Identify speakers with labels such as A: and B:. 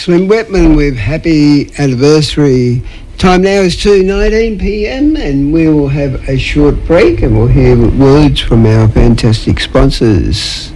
A: Slim Whitman with Happy Anniversary. Time now is 2:19 p.m. and we'll have a short break and we'll hear words from our fantastic sponsors.